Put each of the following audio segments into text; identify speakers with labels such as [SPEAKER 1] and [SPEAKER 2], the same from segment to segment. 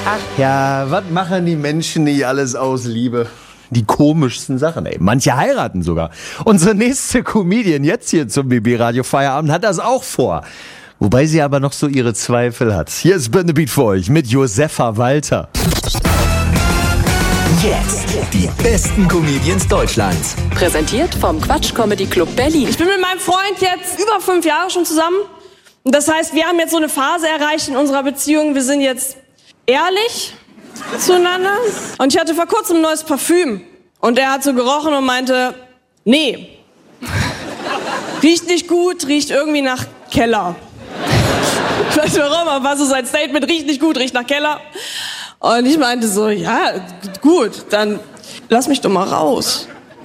[SPEAKER 1] Ach ja, was machen die Menschen nicht alles aus Liebe? Die komischsten Sachen, ey. Manche heiraten sogar. Unsere nächste Comedian jetzt hier zum BB Radio Feierabend hat das auch vor. Wobei sie aber noch so ihre Zweifel hat. Hier ist Burn the Beat für euch mit Josefa Walter.
[SPEAKER 2] Jetzt die besten Comedians Deutschlands.
[SPEAKER 3] Präsentiert vom Quatsch Comedy Club Berlin.
[SPEAKER 4] Ich bin mit meinem Freund jetzt über 5 Jahre schon zusammen. Und das heißt, wir haben jetzt so eine Phase erreicht in unserer Beziehung. Wir sind jetzt ehrlich zueinander. Und ich hatte vor kurzem ein neues Parfüm. Und er hat so gerochen und meinte, nee, riecht nicht gut, riecht irgendwie nach Keller. Ich weiß nicht warum, aber war so sein Statement, riecht nicht gut, riecht nach Keller. Und ich meinte so, ja, gut, dann lass mich doch mal raus.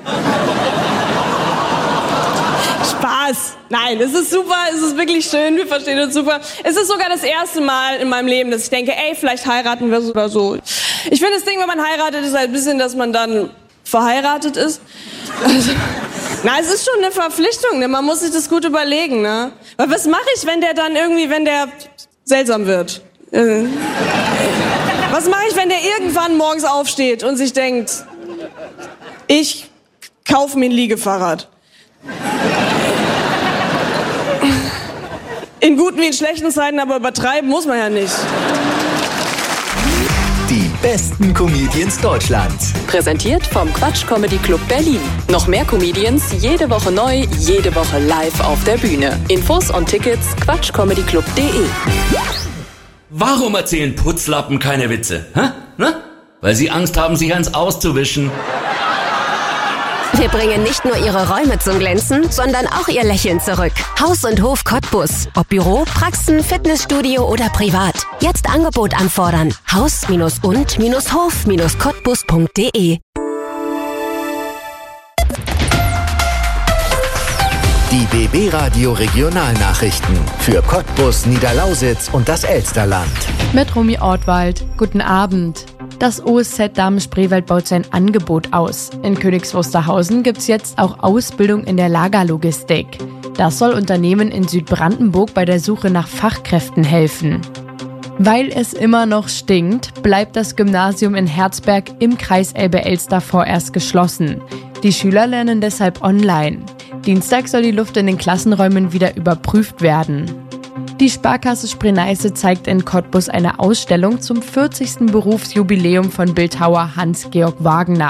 [SPEAKER 4] Spaß. Nein, es ist super, es ist wirklich schön, wir verstehen uns super. Es ist sogar das erste Mal in meinem Leben, dass ich denke, ey, vielleicht heiraten wir oder so. Ich finde das Ding, wenn man heiratet, ist halt ein bisschen, dass man dann verheiratet ist. Also, na, es ist schon eine Verpflichtung, ne? Man muss sich das gut überlegen, ne? Weil was mache ich, wenn der seltsam wird? Was mache ich, wenn der irgendwann morgens aufsteht und sich denkt, ich kaufe mir ein Liegefahrrad? In guten wie in schlechten Zeiten, aber übertreiben muss man ja nicht.
[SPEAKER 2] Die besten Comedians Deutschlands.
[SPEAKER 3] Präsentiert vom Quatsch Comedy Club Berlin. Noch mehr Comedians, jede Woche neu, jede Woche live auf der Bühne. Infos und Tickets quatschcomedyclub.de.
[SPEAKER 5] Warum erzählen Putzlappen keine Witze? Hä? Ne? Weil sie Angst haben, sich eins auszuwischen.
[SPEAKER 6] Wir bringen nicht nur Ihre Räume zum Glänzen, sondern auch Ihr Lächeln zurück. Haus und Hof Cottbus. Ob Büro, Praxen, Fitnessstudio oder privat. Jetzt Angebot anfordern. Haus-und-Hof-Cottbus.de.
[SPEAKER 2] Die BB Radio Regionalnachrichten für Cottbus, Niederlausitz und das Elsterland.
[SPEAKER 7] Mit Romy Ortwald. Guten Abend. Das OSZ Damen-Spreewald baut sein Angebot aus. In Königs Wusterhausen gibt's jetzt auch Ausbildung in der Lagerlogistik. Das soll Unternehmen in Südbrandenburg bei der Suche nach Fachkräften helfen. Weil es immer noch stinkt, bleibt das Gymnasium in Herzberg im Kreis Elbe-Elster vorerst geschlossen. Die Schüler lernen deshalb online. Dienstag soll die Luft in den Klassenräumen wieder überprüft werden. Die Sparkasse Spree-Neiße zeigt in Cottbus eine Ausstellung zum 40. Berufsjubiläum von Bildhauer Hans-Georg Wagner.